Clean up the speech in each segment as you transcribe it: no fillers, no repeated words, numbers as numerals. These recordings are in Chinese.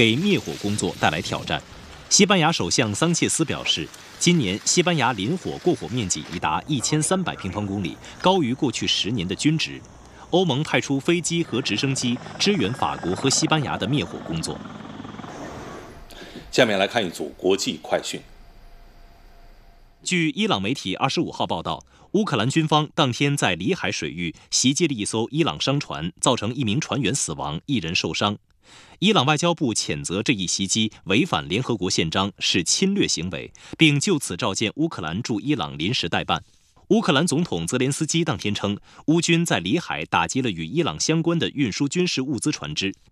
给灭火工作带来挑战。西班牙首相桑切斯表示，今年西班牙林火过火面积已达1300平方公里，高于过去10年的均值。欧盟派出飞机和直升机支援法国和西班牙的灭火工作。 下面来看一组国际快讯。 据伊朗媒体25号报道，乌克兰军方当天在里海水域袭击了一艘伊朗商船，造成1名船员死亡，1人受伤。伊朗外交部谴责这一袭击违反联合国宪章，是侵略行为，并就此召见乌克兰驻伊朗临时代办。乌克兰总统泽连斯基当天称，乌军在里海打击了与伊朗相关的运输军事物资船只。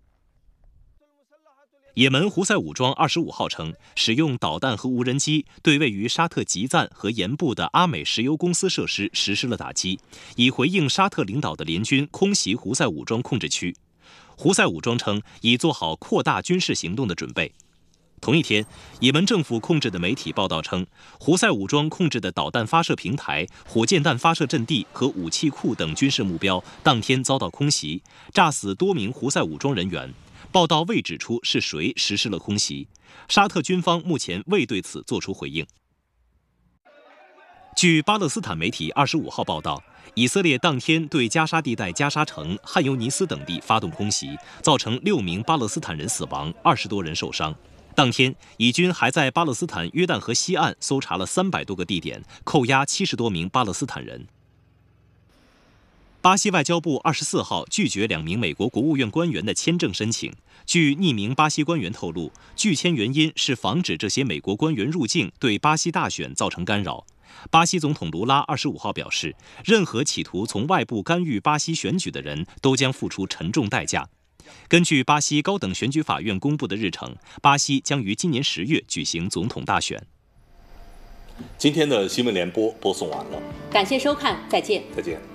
也门胡塞武装25号称，使用导弹和无人机对位于沙特吉赞和盐部的阿美石油公司设施实施了打击，以回应沙特领导的联军空袭胡塞武装控制区。胡塞武装称已做好扩大军事行动的准备。同一天，也门政府控制的媒体报道称，胡塞武装控制的导弹发射平台、火箭弹发射阵地和武器库等军事目标当天遭到空袭，炸死多名胡塞武装人员。报道未指出是谁实施了空袭，沙特军方目前未对此作出回应。据巴勒斯坦媒体25号报道，以色列当天对加沙地带加沙城、汉尤尼斯等地发动空袭，造成6名巴勒斯坦人死亡，20多人受伤。当天，以军还在巴勒斯坦约旦河西岸搜查了300多个地点，扣押70多名巴勒斯坦人。巴西外交部24号拒绝2名美国国务院官员的签证申请。据匿名巴西官员透露，拒签原因是防止这些美国官员入境对巴西大选造成干扰。巴西总统卢拉25号表示，任何企图从外部干预巴西选举的人都将付出沉重代价。根据巴西高等选举法院公布的日程，巴西将于今年10月举行总统大选。 今天的新闻联播播送完了， 感谢收看，再见。 再见。